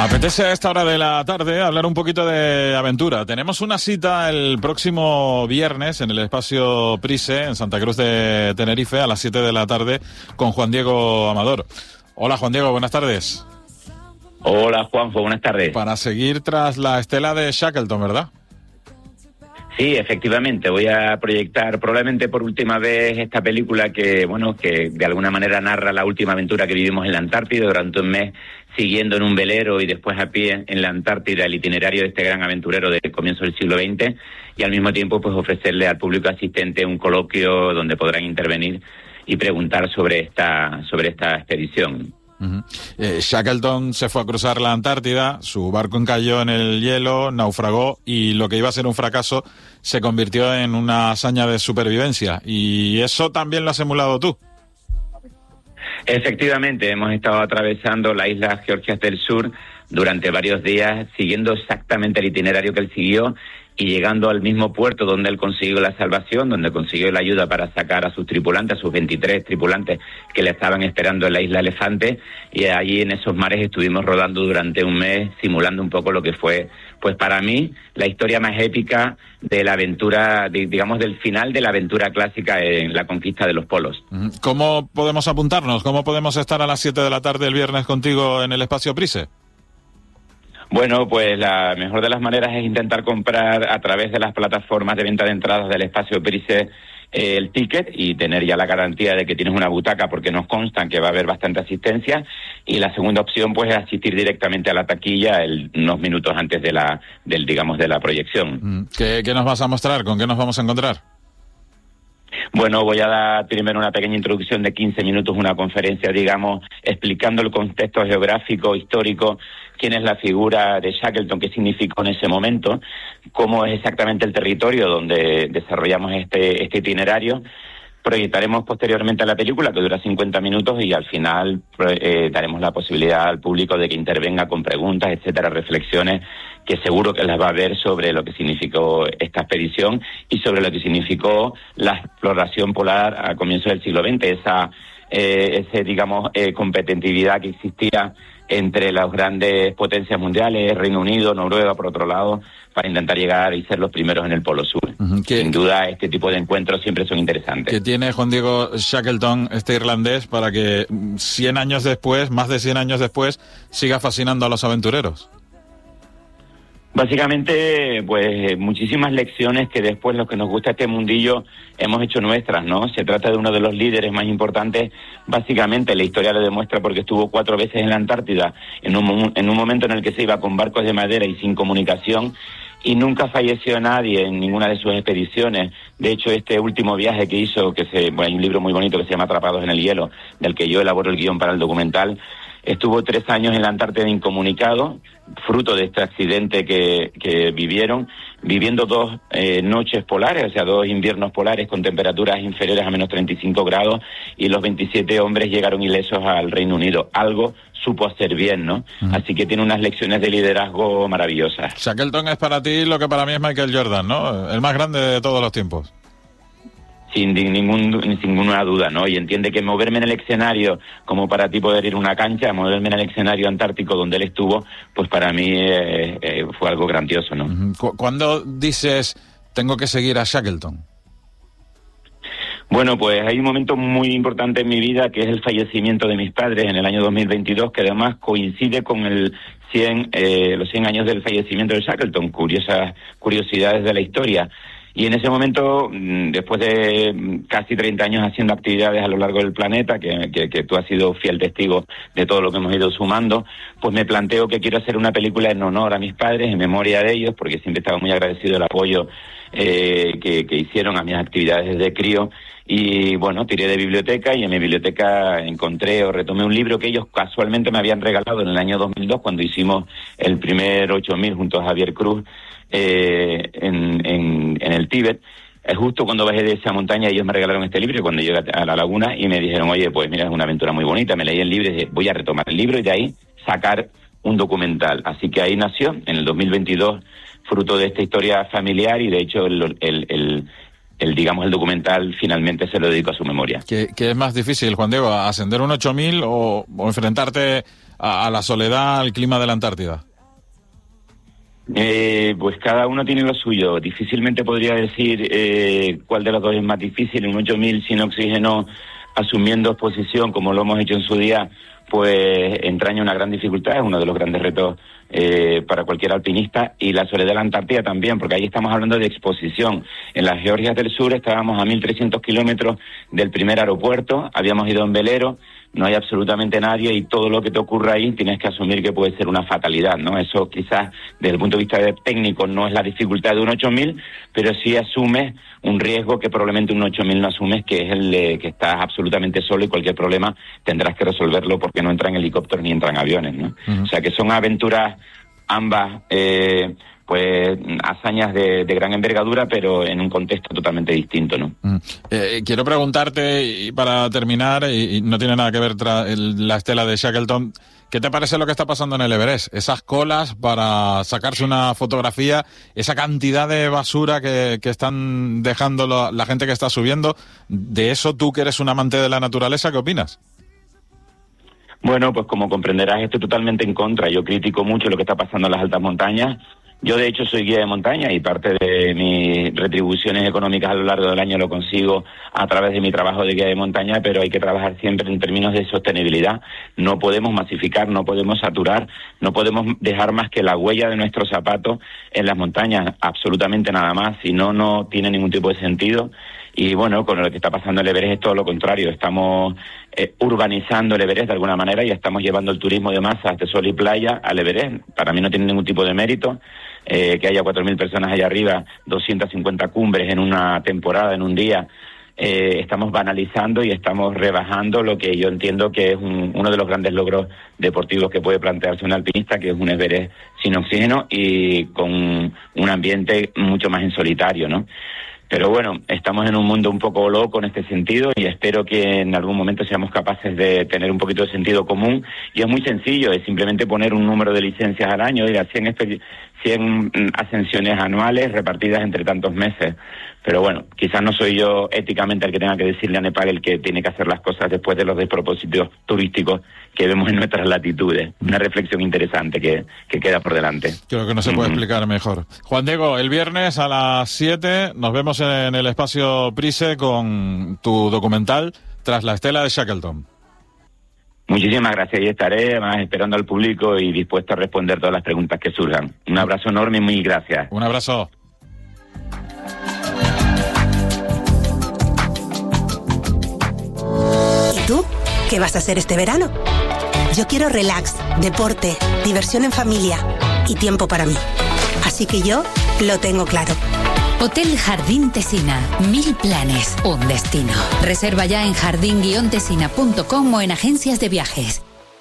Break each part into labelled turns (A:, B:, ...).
A: Apetece a esta hora de la tarde hablar un poquito de aventura. Tenemos una cita el próximo viernes en el espacio Prise, en Santa Cruz de Tenerife, a las 7 de la tarde, con Juan Diego Amador. Hola, Juan Diego, buenas tardes.
B: Hola, Juanjo, buenas tardes.
A: Para seguir tras la estela de Shackleton, ¿verdad?
B: Sí, efectivamente, voy a proyectar probablemente por última vez esta película que de alguna manera narra la última aventura que vivimos en la Antártida durante un mes, siguiendo en un velero y después a pie en la Antártida el itinerario de este gran aventurero del comienzo del siglo XX, y al mismo tiempo pues ofrecerle al público asistente un coloquio donde podrán intervenir y preguntar sobre esta expedición.
A: Shackleton se fue a cruzar la Antártida, su barco encalló en el hielo, naufragó y lo que iba a ser un fracaso se convirtió en una hazaña de supervivencia. ¿Y eso también lo has emulado tú?
B: Efectivamente, hemos estado atravesando la isla Georgias del Sur durante varios días, siguiendo exactamente el itinerario que él siguió y llegando al mismo puerto donde él consiguió la salvación, donde consiguió la ayuda para sacar a sus tripulantes, a sus 23 tripulantes que le estaban esperando en la isla Elefante, y allí en esos mares estuvimos rodando durante un mes, simulando un poco lo que fue, pues para mí, la historia más épica de la aventura, digamos, del final de la aventura clásica en la conquista de los polos.
A: ¿Cómo podemos apuntarnos? ¿Cómo podemos estar a las 7 de la tarde el viernes contigo en el espacio Prise?
B: Bueno, pues la mejor de las maneras es intentar comprar a través de las plataformas de venta de entradas del espacio Prise el ticket y tener ya la garantía de que tienes una butaca, porque nos constan que va a haber bastante asistencia. Y la segunda opción pues es asistir directamente a la taquilla unos minutos antes de la proyección.
A: ¿Qué nos vas a mostrar? ¿Con qué nos vamos a encontrar?
B: Bueno, voy a dar primero una pequeña introducción de 15 minutos, una conferencia, digamos, explicando el contexto geográfico, histórico, quién es la figura de Shackleton, qué significó en ese momento, cómo es exactamente el territorio donde desarrollamos este itinerario. Proyectaremos posteriormente la película, que dura 50 minutos, y al final daremos la posibilidad al público de que intervenga con preguntas, etcétera, reflexiones, que seguro que las va a ver sobre lo que significó esta expedición y sobre lo que significó la exploración polar a comienzos del siglo XX, digamos, competitividad que existía entre las grandes potencias mundiales, Reino Unido, Noruega, por otro lado, para intentar llegar y ser los primeros en el Polo Sur. Sin duda, este tipo de encuentros siempre son interesantes.
A: ¿Qué tiene Juan Diego Shackleton, este irlandés, para que 100 años después, más de 100 años después, siga fascinando a los aventureros?
B: Básicamente, pues muchísimas lecciones que después los que nos gusta este mundillo hemos hecho nuestras, ¿no? Se trata de uno de los líderes más importantes, básicamente la historia lo demuestra, porque estuvo 4 veces en la Antártida, en un momento en el que se iba con barcos de madera y sin comunicación, y nunca falleció nadie en ninguna de sus expediciones. De hecho, este último viaje que hizo, hay un libro muy bonito que se llama Atrapados en el hielo, del que yo elaboro el guión para el documental. Estuvo 3 años en la Antártida incomunicado, fruto de este accidente que vivieron, viviendo 2 noches polares, o sea, 2 inviernos polares con temperaturas inferiores a menos 35 grados, y los 27 hombres llegaron ilesos al Reino Unido. Algo supo hacer bien, ¿no? Así que tiene unas lecciones de liderazgo maravillosas.
A: Shackleton es para ti lo que para mí es Michael Jordan, ¿no? El más grande de todos los tiempos.
B: Sin ninguna duda, ¿no? Y entiende que moverme en el escenario, como para ti poder ir a una cancha, moverme en el escenario antártico donde él estuvo, pues para mí fue algo grandioso, ¿no?
A: ¿Cuándo dices, tengo que seguir a Shackleton?
B: Bueno, pues hay un momento muy importante en mi vida, que es el fallecimiento de mis padres en el año 2022, que además coincide con los 100 años del fallecimiento de Shackleton. Curiosidades de la historia. Y en ese momento, después de casi 30 años haciendo actividades a lo largo del planeta, que tú has sido fiel testigo de todo lo que hemos ido sumando, pues me planteo que quiero hacer una película en honor a mis padres, en memoria de ellos, porque siempre estaba muy agradecido del apoyo que hicieron a mis actividades desde crío. Y bueno, tiré de biblioteca, y en mi biblioteca retomé un libro que ellos casualmente me habían regalado en el año 2002, cuando hicimos el primer 8000 junto a Javier Cruz en el Tíbet. Justo cuando bajé de esa montaña, ellos me regalaron este libro, y cuando llegué a la laguna y me dijeron, oye, pues mira, es una aventura muy bonita. Me leí el libro y dije, voy a retomar el libro y de ahí sacar un documental. Así que ahí nació, en el 2022, fruto de esta historia familiar, y de hecho el documental finalmente se lo dedico a su memoria.
A: ¿Qué es más difícil, Juan Diego, ascender un 8000 o enfrentarte a la soledad, al clima de la Antártida?
B: Pues cada uno tiene lo suyo. Difícilmente podría decir cuál de los dos es más difícil. Un 8000 sin oxígeno, asumiendo exposición, como lo hemos hecho en su día, pues entraña una gran dificultad, es uno de los grandes retos para cualquier alpinista, y la soledad de la Antártida también, porque ahí estamos hablando de exposición. En las Georgias del Sur estábamos a 1.300 kilómetros del primer aeropuerto, habíamos ido en velero, no hay absolutamente nadie y todo lo que te ocurra ahí tienes que asumir que puede ser una fatalidad, ¿no? Eso quizás desde el punto de vista técnico no es la dificultad de un 8000, pero sí asumes un riesgo que probablemente un 8000 no asumes, que es el de que estás absolutamente solo y cualquier problema tendrás que resolverlo porque no entran helicópteros ni entran aviones, ¿no? Uh-huh. O sea que son aventuras ambas, pues hazañas de gran envergadura, pero en un contexto totalmente distinto, ¿no?
A: Quiero preguntarte, y para terminar, y no tiene nada que ver la estela de Shackleton, ¿qué te parece lo que está pasando en el Everest? Esas colas para sacarse una fotografía, esa cantidad de basura que están dejando la gente que está subiendo. De eso, tú que eres un amante de la naturaleza, ¿qué opinas?
B: Bueno, pues como comprenderás, estoy totalmente en contra. Yo critico mucho lo que está pasando en las altas montañas. Yo, de hecho, soy guía de montaña y parte de mis retribuciones económicas a lo largo del año lo consigo a través de mi trabajo de guía de montaña, pero hay que trabajar siempre en términos de sostenibilidad. No podemos masificar, no podemos saturar, no podemos dejar más que la huella de nuestros zapatos en las montañas, absolutamente nada más, si no, no tiene ningún tipo de sentido. Y bueno, con lo que está pasando en el Everest es todo lo contrario. Estamos urbanizando el Everest de alguna manera y estamos llevando el turismo de masas de sol y playa al Everest. Para mí no tiene ningún tipo de mérito que haya 4.000 personas allá arriba, 250 cumbres en una temporada, en un día. Estamos banalizando y estamos rebajando lo que yo entiendo que es uno de los grandes logros deportivos que puede plantearse un alpinista, que es un Everest sin oxígeno y con un ambiente mucho más en solitario, ¿no? Pero bueno, estamos en un mundo un poco loco en este sentido y espero que en algún momento seamos capaces de tener un poquito de sentido común. Y es muy sencillo, es simplemente poner un número de licencias al año, diga 100 ascensiones anuales repartidas entre tantos meses. Pero bueno, quizás no soy yo éticamente el que tenga que decirle a Nepal el que tiene que hacer las cosas después de los despropósitos turísticos que vemos en nuestras latitudes. Una reflexión interesante que queda por delante.
A: Creo que no se puede explicar mejor. Juan Diego, el viernes a las 7 nos vemos en el espacio Prise con tu documental Tras la estela de Shackleton.
B: Muchísimas gracias, y estaré además esperando al público y dispuesto a responder todas las preguntas que surjan. Un abrazo enorme y muy gracias.
A: Un abrazo.
C: ¿Y tú? ¿Qué vas a hacer este verano? Yo quiero relax, deporte, diversión en familia y tiempo para mí. Así que yo lo tengo claro.
D: Hotel Jardín Tesina. 1000 planes, un destino. Reserva ya en jardin-tesina.com o en agencias de viajes.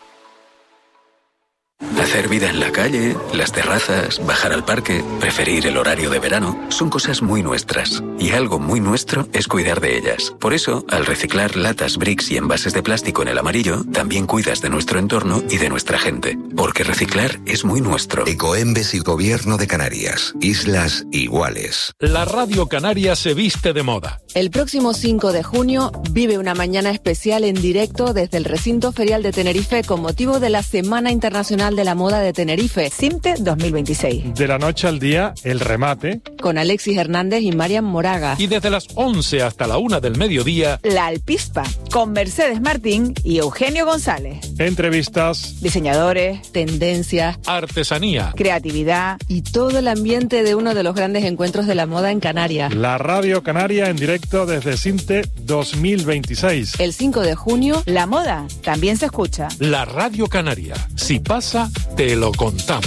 E: Hacer vida en la calle, las terrazas, bajar al parque, preferir el horario de verano, son cosas muy nuestras. Y algo muy nuestro es cuidar de ellas. Por eso, al reciclar latas, bricks y envases de plástico en el amarillo, también cuidas de nuestro entorno y de nuestra gente. Porque reciclar es muy nuestro.
F: Ecoembes y Gobierno de Canarias. Islas iguales.
G: La Radio Canaria se viste de moda.
H: El próximo 5 de junio vive una mañana especial en directo desde el recinto ferial de Tenerife con motivo de la Semana Internacional de la Moda de Tenerife, CIMTE 2026.
I: De la noche al día, el remate.
H: Con Alexis Hernández y Marian Moraga.
G: Y desde las 11 hasta la 1 del mediodía,
J: La Alpispa, con Mercedes Martín y Eugenio González.
I: Entrevistas.
H: Diseñadores, tendencias,
G: artesanía,
J: creatividad
H: y todo el ambiente de uno de los grandes encuentros de la moda en Canarias.
I: La Radio Canaria en directo desde CIMTE 2026.
H: El 5 de junio,
J: la moda también se escucha.
G: La Radio Canaria. Si pasa, te lo contamos.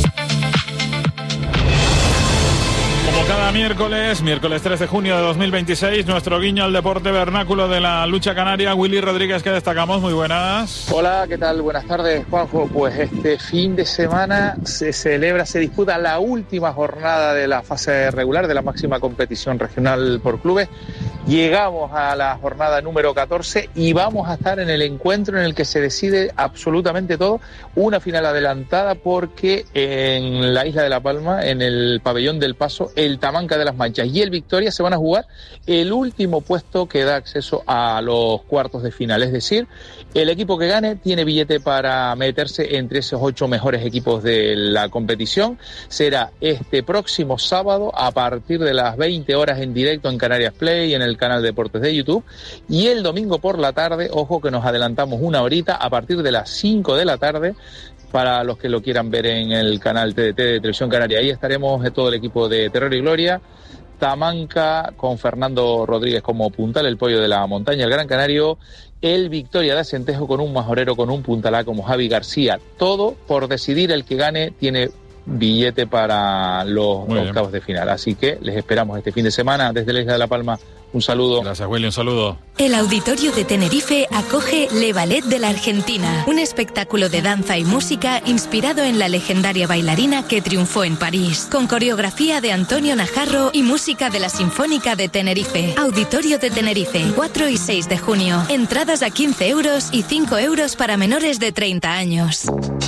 A: Como cada miércoles 3 de junio de 2026, nuestro guiño al deporte vernáculo de la lucha canaria. Willy Rodríguez, que destacamos, muy buenas.
K: Hola, ¿qué tal? Buenas tardes, Juanjo. Pues este fin de semana se disputa la última jornada de la fase regular de la máxima competición regional por clubes Llegamos a la jornada número 14 y vamos a estar en el encuentro en el que se decide absolutamente todo. Una final adelantada porque en la isla de La Palma, en el pabellón del Paso, el Tamanca de las Manchas y el Victoria se van a jugar el último puesto que da acceso a los cuartos de final. Es decir, el equipo que gane tiene billete para meterse entre esos 8 mejores equipos de la competición. Será este próximo sábado a partir de las 20 horas en directo en Canarias Play, en el canal Deportes de YouTube, y el domingo por la tarde, ojo que nos adelantamos una horita, a partir de las 5 de la tarde, para los que lo quieran ver en el canal TDT de Televisión Canaria. Ahí estaremos todo el equipo de Terror y Gloria, Tamanca con Fernando Rodríguez como puntal, el pollo de la montaña, el Gran Canario, el Victoria de Acentejo con un majorero, con un puntalá como Javi García. Todo por decidir, el que gane tiene billete para los octavos de final. Así que les esperamos este fin de semana desde la isla de La Palma. Un saludo.
A: Gracias, Willy, un saludo.
D: El Auditorio de Tenerife acoge Le Ballet de la Argentina, un espectáculo de danza y música inspirado en la legendaria bailarina que triunfó en París, con coreografía de Antonio Najarro y música de la Sinfónica de Tenerife. Auditorio de Tenerife, 4 y 6 de junio. Entradas a 15 euros y 5 euros para menores de 30 años.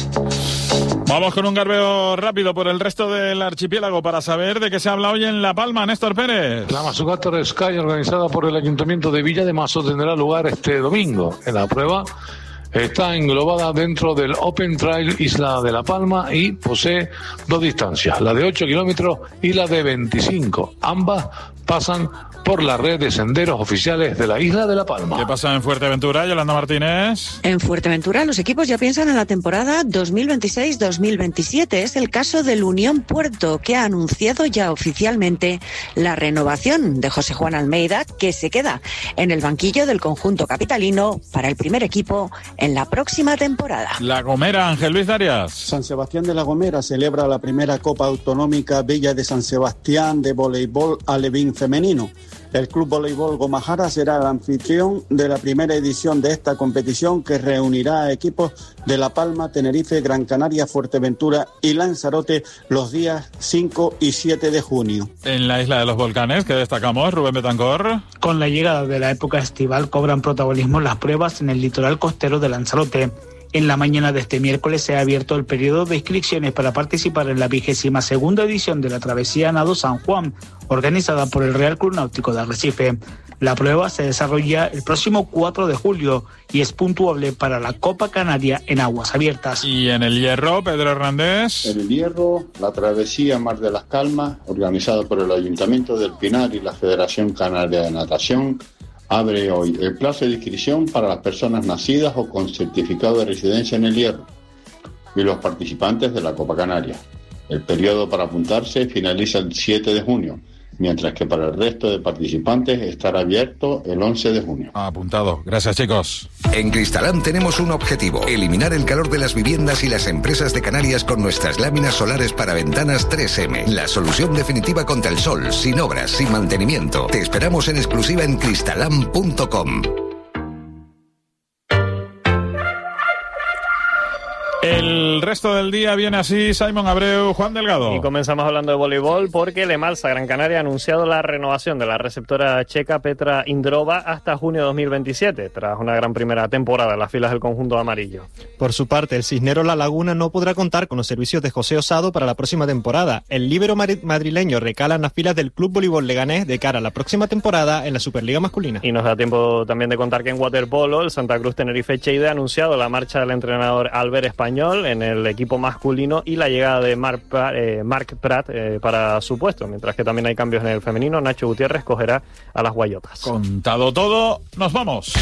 A: Vamos con un garbeo rápido por el resto del archipiélago para saber de qué se habla hoy en La Palma. Néstor Pérez.
L: La Mazucator Sky, organizada por el Ayuntamiento de Villa de Mazo, tendrá lugar este domingo. En la prueba está englobada dentro del Open Trail Isla de La Palma y posee 2 distancias, la de 8 kilómetros y la de 25. Ambas pasan por la red de senderos oficiales de la isla de La Palma.
A: ¿Qué pasa en Fuerteventura, Yolanda Martínez?
M: En Fuerteventura los equipos ya piensan en la temporada 2026-2027. Es el caso del Unión Puerto, que ha anunciado ya oficialmente la renovación de José Juan Almeida, que se queda en el banquillo del conjunto capitalino para el primer equipo en la próxima temporada.
A: La Gomera, Ángel Luis Darias.
N: San Sebastián de la Gomera celebra la primera Copa Autonómica Villa de San Sebastián de voleibol alevín femenino. El Club Voleibol Gomajara será el anfitrión de la primera edición de esta competición, que reunirá a equipos de La Palma, Tenerife, Gran Canaria, Fuerteventura y Lanzarote los días 5 y 7 de junio.
A: En la isla de los volcanes, ¿qué destacamos, Rubén Betancor?
O: Con la llegada de la época estival cobran protagonismo las pruebas en el litoral costero de Lanzarote. En la mañana de este miércoles se ha abierto el periodo de inscripciones para participar en la 22ª edición de la Travesía Nado San Juan, organizada por el Real Club Náutico de Arrecife. La prueba se desarrolla el próximo 4 de julio y es puntuable para la Copa Canaria en aguas abiertas.
A: Y en el Hierro, Pedro Hernández.
P: En el Hierro, la Travesía Mar de las Calmas, organizada por el Ayuntamiento del Pinar y la Federación Canaria de Natación, abre hoy el plazo de inscripción para las personas nacidas o con certificado de residencia en el Hierro y los participantes de la Copa Canaria. El periodo para apuntarse finaliza el 7 de junio, mientras que para el resto de participantes estará abierto el 11 de junio.
A: Apuntado. Gracias, chicos.
F: En Cristalam tenemos un objetivo: eliminar el calor de las viviendas y las empresas de Canarias con nuestras láminas solares para ventanas 3M. La solución definitiva contra el sol, sin obras, sin mantenimiento. Te esperamos en exclusiva en cristalam.com.
A: El resto del día viene así, Simon Abreu, Juan Delgado.
Q: Y comenzamos hablando de voleibol porque Lemalsa Gran Canaria ha anunciado la renovación de la receptora checa Petra Indrova hasta junio de 2027, tras una gran primera temporada en las filas del conjunto amarillo.
R: Por su parte, el Cisneros La Laguna no podrá contar con los servicios de José Osado para la próxima temporada. El líbero madrileño recala en las filas del Club Voleibol Leganés de cara a la próxima temporada en la Superliga masculina.
Q: Y nos da tiempo también de contar que en waterpolo el Santa Cruz Tenerife Cheide ha anunciado la marcha del entrenador Albert Español en el equipo masculino y la llegada de Marc Prat para su puesto, mientras que también hay cambios en el femenino. Nacho Gutiérrez cogerá a las guayotas.
A: Contado todo, nos vamos.